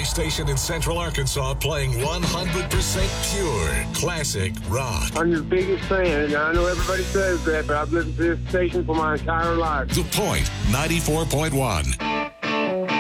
only station in Central Arkansas playing 100% pure classic rock. I'm your biggest fan, and I know everybody says that, but I've listened to this station for my entire life. The Point 94.1.